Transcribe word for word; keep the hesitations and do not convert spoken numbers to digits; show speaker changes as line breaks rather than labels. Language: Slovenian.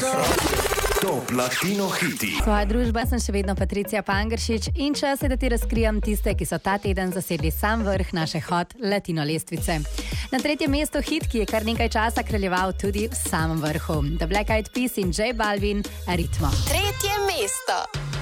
Top Latino hiti.
Svoja družba sem še vedno Patricija Pangršič in čas je, da ti razkrijam tiste, ki so ta teden zasedli sam vrh naše Hot Latino lestvice. Na tretjem mestu hit, ki je kar nekaj časa kraljeval tudi v samem vrhu. The Black Eyed Peas in J Balvin, Ritmo.
Tretje mesto.